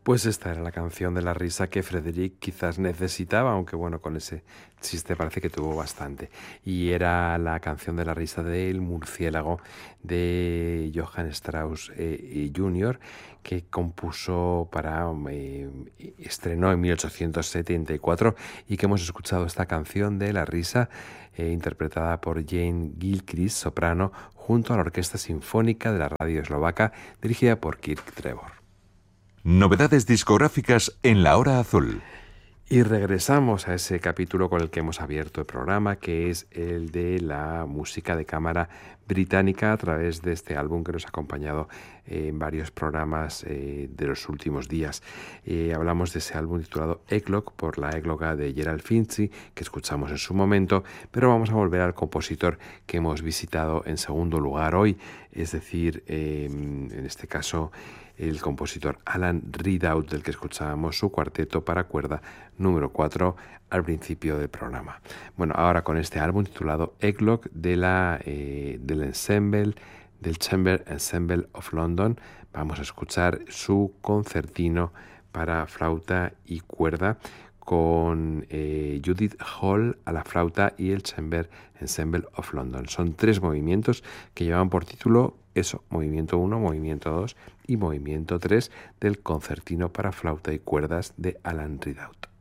Pues esta era la canción de la risa que Frédéric quizás necesitaba, aunque bueno, con ese chiste parece que tuvo bastante. Y era la canción de la risa del murciélago de Johann Strauss Jr., que compuso estrenó en 1874 y que hemos escuchado esta canción de la risa interpretada por Jane Gilchrist, soprano, junto a la Orquesta Sinfónica de la Radio Eslovaca, dirigida por Kirk Trebor. Novedades discográficas en La Hora Azul. Y regresamos a ese capítulo con el que hemos abierto el programa, que es el de la música de cámara británica a través de este álbum que nos ha acompañado en varios programas de los últimos días. Hablamos de ese álbum titulado Eggnog, por la égloga de Gerald Finzi, que escuchamos en su momento, pero vamos a volver al compositor que hemos visitado en segundo lugar hoy, es decir, en este caso el compositor Alan Ridout, del que escuchábamos su cuarteto para cuerda número 4 al principio del programa. Bueno, ahora con este álbum titulado Eggnog del Chamber Ensemble of London, vamos a escuchar su concertino para flauta y cuerda con Judith Hall a la flauta y el Chamber Ensemble of London. Son 3 movimientos que llevan por título eso, movimiento 1, movimiento 2 y movimiento 3 del concertino para flauta y cuerdas de Alan Ridout.